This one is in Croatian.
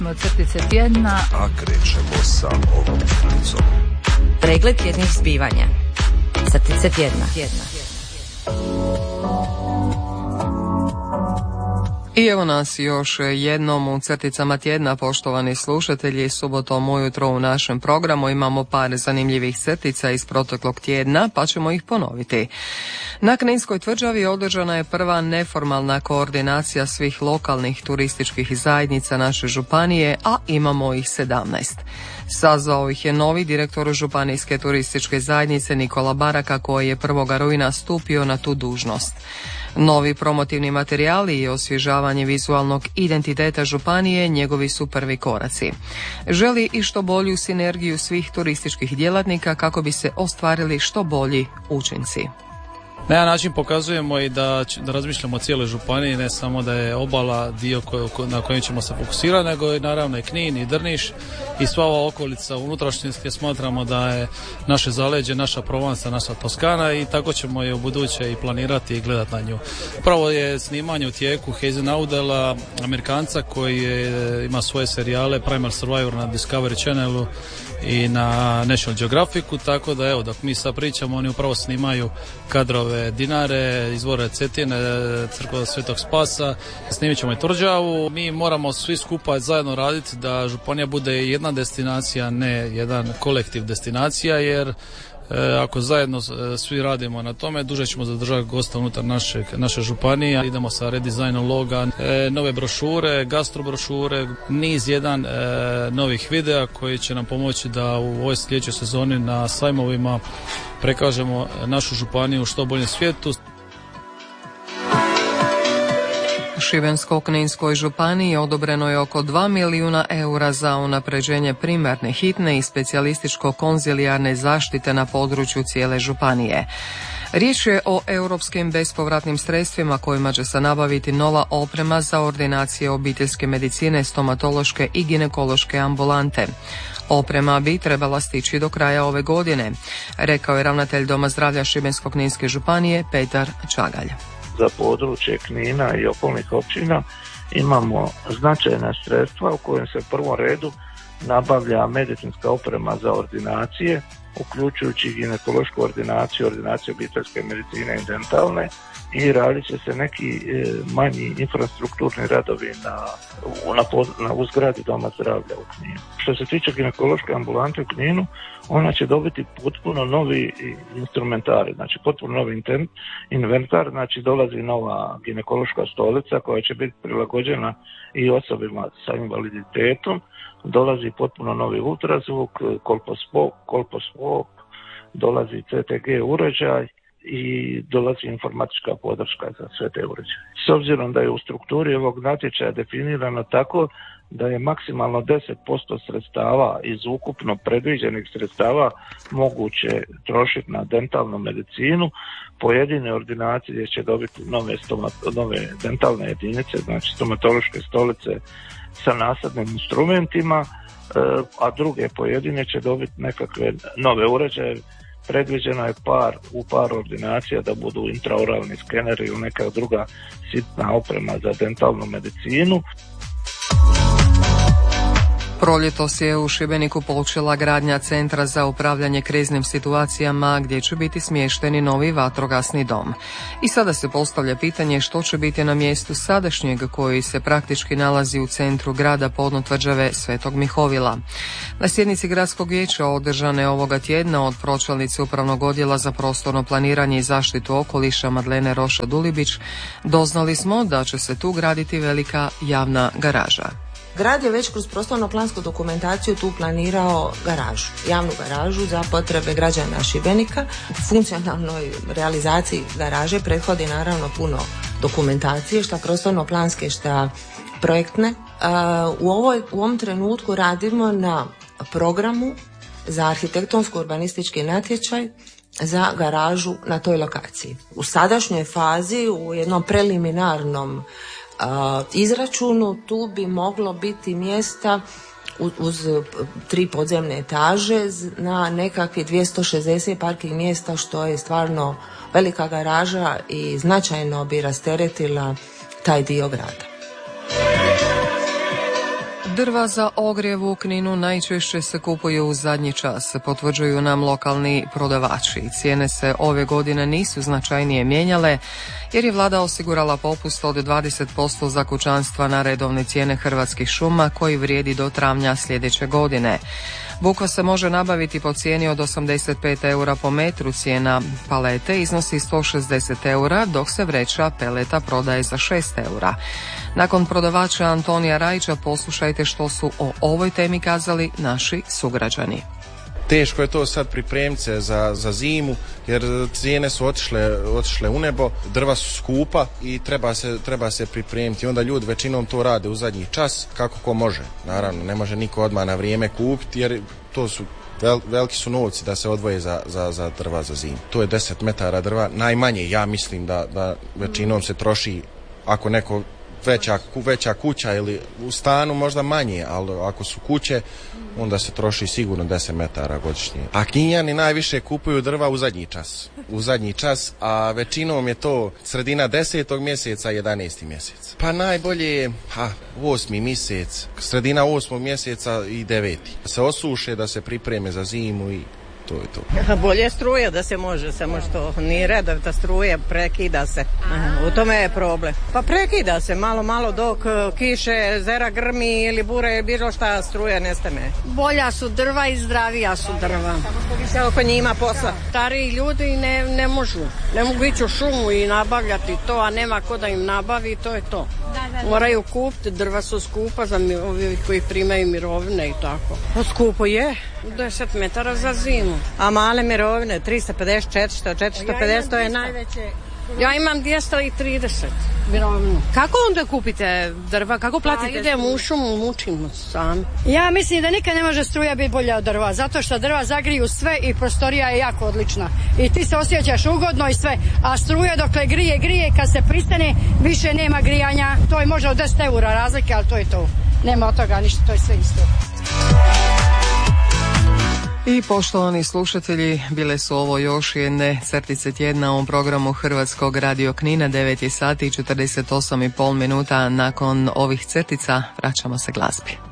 Crtice tjedna. A krećemo sa ovom crticom. Pregled tjednih zbivanja. Crtice tjedna. I evo nas još jednom u crticama tjedna, poštovani slušatelji. Subotom ujutro u našem programu imamo par zanimljivih crtica iz proteklog tjedna, pa ćemo ih ponoviti. Na Kninskoj tvrđavi održana je prva neformalna koordinacija svih lokalnih turističkih zajednica naše županije, a imamo ih 17. Sazvao ih je novi direktor županijske turističke zajednice Nikola Baraka, koji je 1. rujna stupio na tu dužnost. Novi promotivni materijali i osvježavanje vizualnog identiteta županije njegovi su prvi koraci. Želi i što bolju sinergiju svih turističkih djelatnika kako bi se ostvarili što bolji učinci. Na jedan način pokazujemo i da razmišljamo o cijeloj županiji, ne samo da je obala dio na kojem ćemo se fokusirati, nego i naravno i Knin i Drniš i sva ova okolica unutrašnjosti, gdje smatramo da je naše zaleđe, naša Provansa, naša Toskana, i tako ćemo je u buduće i planirati i gledati na nju. Prvo je snimanje u tijeku Hazy Naudela, Amerikanca koji ima svoje serijale Primal Survivor na Discovery Channelu i na National Geographicu, tako da evo, dok mi sad pričamo, oni upravo snimaju kadrove Dinare, izvore Cetine, crkva Svetog Spasa, snimit ćemo i Tvrđavu. Mi moramo svi skupa zajedno raditi da županija bude jedna destinacija, ne jedan kolektiv destinacija, jer ako zajedno svi radimo na tome, duže ćemo zadržati gosta unutar naše županije. Idemo sa redizajnom loga, nove brošure, gastrobrošure, niz jedan novih videa koji će nam pomoći da u ovoj sljedećoj sezoni na sajmovima prekažemo našu županiju u što boljem svijetu. Šibensko-kninskoj županiji odobreno je oko 2 milijuna eura za unapređenje primarne, hitne i specijalističko-konzilijarne zaštite na području cijele županije. Riječ je o europskim bespovratnim sredstvima kojima će se nabaviti nova oprema za ordinacije obiteljske medicine, stomatološke i ginekološke ambulante. Oprema bi trebala stići do kraja ove godine, rekao je ravnatelj Doma zdravlja Šibensko-kninske županije Petar Čagalj. Za područje Knina i okolnih općina imamo značajna sredstva u kojem se u prvom redu nabavlja medicinska oprema za ordinacije, uključujući ginekološku ordinaciju, ordinaciju obiteljske medicine i dentalne, i radit će se neki manji infrastrukturni radovi u zgradi Doma zdravlja u Kninu. Što se tiče ginekološke ambulante u Kninu, ona će dobiti potpuno novi instrumentari, znači potpuno novi inventar, znači dolazi nova ginekološka stolica koja će biti prilagođena i osobima sa invaliditetom, dolazi potpuno novi ultrazvuk, kolposkop, dolazi CTG uređaj i dolazi informatička podrška za sve te uređaje. S obzirom da je u strukturi ovog natječaja definirano tako da je maksimalno 10% sredstava iz ukupno predviđenih sredstava moguće trošiti na dentalnu medicinu, pojedine ordinacije će dobiti nove dentalne jedinice, znači stomatološke stolice sa nasadnim instrumentima, a druge pojedine će dobiti nekakve nove uređaje. Predviđeno je u par ordinacija da budu intraoralni skeneri ili neka druga sitna oprema za dentalnu medicinu. Proljetos je u Šibeniku počela gradnja centra za upravljanje kriznim situacijama gdje će biti smješteni novi vatrogasni dom. I sada se postavlja pitanje što će biti na mjestu sadašnjeg koji se praktički nalazi u centru grada podno tvrđave Svetog Mihovila. Na sjednici gradskog vijeća održane ovoga tjedna od pročelnice Upravnog odjela za prostorno planiranje i zaštitu okoliša Madlene Roša-Dulibić doznali smo da će se tu graditi velika javna garaža. Grad je već kroz prostorno-plansku dokumentaciju tu planirao garažu, javnu garažu za potrebe građana Šibenika. Funkcionalnoj realizaciji garaže prethodi naravno puno dokumentacije, šta prostorno-planske, šta projektne. U ovom trenutku radimo na programu za arhitektonsko-urbanistički natječaj za garažu na toj lokaciji. U sadašnjoj fazi, u jednom preliminarnom izračunu, tu bi moglo biti mjesta uz 3 podzemne etaže na nekakvih 260 parking mjesta, što je stvarno velika garaža i značajno bi rasteretila taj dio grada. Drva za ogrjev u Kninu najčešće se kupuju u zadnji čas, potvrđuju nam lokalni prodavači. Cijene se ove godine nisu značajnije mijenjale jer je vlada osigurala popust od 20% za kućanstva na redovne cijene Hrvatskih šuma koji vrijedi do travnja sljedeće godine. Bukva se može nabaviti po cijeni od 85 eura po metru, cijena palete iznosi 160 eura, dok se vreća peleta prodaje za 6 eura. Nakon prodavača Antonija Rajića poslušajte što su o ovoj temi kazali naši sugrađani. Teško je to sad pripremiti se za zimu jer cijene su otišle u nebo, drva su skupa i treba se pripremiti. Onda ljudi većinom to rade u zadnji čas kako ko može. Naravno, ne može niko odmah na vrijeme kupiti jer to su veliki su novci da se odvoje za drva za zimu. To je 10 metara drva, najmanje. Ja mislim da većinom se troši, ako neko veća kuća ili u stanu možda manje, ali ako su kuće onda se troši sigurno 10 metara godišnje. A Kninjani najviše kupuju drva u zadnji čas, a većinom je to sredina 10. mjeseca, 11. mjesec. Pa najbolje je 8. mjesec, sredina 8. mjeseca i 9. Se osuše da se pripreme za zimu i to je to. Bolje struje da se može, samo što nije redovita struje, prekida se. U tome je problem. Pa prekida se malo dok kiše, zera grmi ili bure, bilo šta, struje nestane. Bolja su drva i zdravija su drva. Samo oko njima posla. Stariji ljudi ne mogu ići u šumu i nabavljati to, a nema ko da im nabavi, to je to. Moraju kupiti, drva su skupa za ovi koji primaju mirovine i tako. Skupo je. 10 metara za zimu. A male mirovine, 350, 450, to je najveće. Ja imam 230 mirovinu. Kako onda kupite drva? Kako platite? Idem u šumu, mučimo sami. Ja mislim da nikad ne može struja biti bolja od drva, zato što drva zagriju sve i prostorija je jako odlična. I ti se osjećaš ugodno i sve, a struja dokle grije, kad se pristane, više nema grijanja. To je možda od 10 eura razlike, ali to je to. Nema od toga ništa, to je sve isto. I poštovani slušatelji, bile su ovo još jedne crtice tjedna u programu Hrvatskog radio Knina. 9 je sati i 48,5 minuta. Nakon ovih crtica vraćamo se glazbi.